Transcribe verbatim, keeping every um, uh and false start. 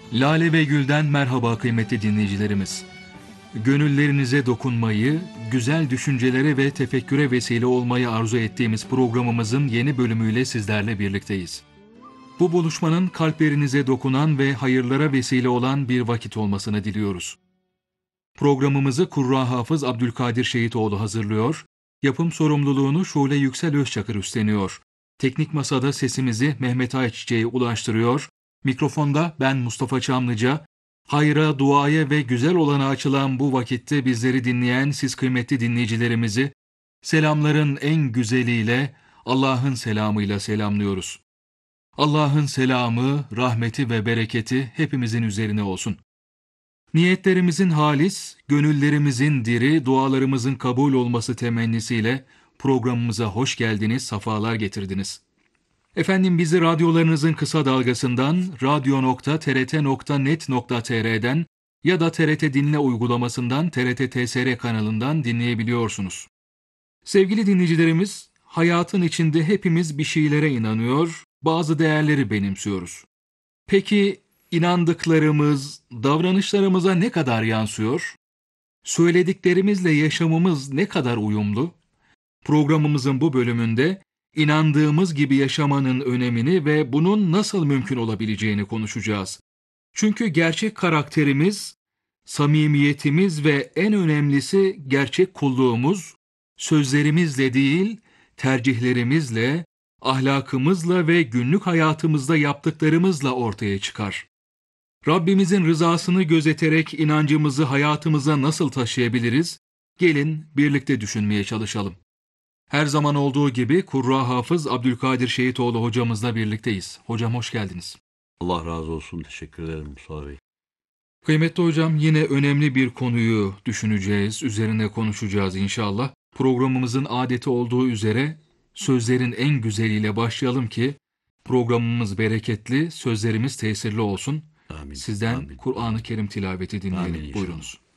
Lale ve Gül'den merhaba kıymetli dinleyicilerimiz. Gönüllerinize dokunmayı, güzel düşüncelere ve tefekküre vesile olmayı arzu ettiğimiz programımızın yeni bölümüyle sizlerle birlikteyiz. Bu buluşmanın kalplerinize dokunan ve hayırlara vesile olan bir vakit olmasını diliyoruz. Programımızı Kurra Hafız Abdülkadir Şehitoğlu hazırlıyor, yapım sorumluluğunu Şule Yüksel Özçakır üstleniyor. Teknik masada sesimizi Mehmet Ayçiçek'e ulaştırıyor, mikrofonda ben Mustafa Çamlıca. Hayra, duaya ve güzel olana açılan bu vakitte bizleri dinleyen siz kıymetli dinleyicilerimizi selamların en güzeliyle, Allah'ın selamıyla selamlıyoruz. Allah'ın selamı, rahmeti ve bereketi hepimizin üzerine olsun. Niyetlerimizin halis, gönüllerimizin diri, dualarımızın kabul olması temennisiyle programımıza hoş geldiniz, safalar getirdiniz. Efendim bizi radyolarınızın kısa dalgasından, radyo nokta t r t nokta net nokta t r'den ya da T R T Dinle uygulamasından T R T T S R kanalından dinleyebiliyorsunuz. Sevgili dinleyicilerimiz, hayatın içinde hepimiz bir şeylere inanıyor, bazı değerleri benimsiyoruz. Peki inandıklarımız, davranışlarımıza ne kadar yansıyor? Söylediklerimizle yaşamımız ne kadar uyumlu? Programımızın bu bölümünde inandığımız gibi yaşamanın önemini ve bunun nasıl mümkün olabileceğini konuşacağız. Çünkü gerçek karakterimiz, samimiyetimiz ve en önemlisi gerçek kulluğumuz, sözlerimizle değil, tercihlerimizle, ahlakımızla ve günlük hayatımızda yaptıklarımızla ortaya çıkar. Rabbimizin rızasını gözeterek inancımızı hayatımıza nasıl taşıyabiliriz? Gelin birlikte düşünmeye çalışalım. Her zaman olduğu gibi Kurra Hafız Abdülkadir Şehitoğlu hocamızla birlikteyiz. Hocam hoş geldiniz. Allah razı olsun. Teşekkür ederim Mustafa Bey. Kıymetli hocam, yine önemli bir konuyu düşüneceğiz, üzerine konuşacağız inşallah. Programımızın adeti olduğu üzere sözlerin en güzeliyle başlayalım ki programımız bereketli, sözlerimiz tesirli olsun. Amin. Sizden Amin. Kur'an-ı Kerim tilaveti dinleyelim. Amin inşallah. Buyurunuz.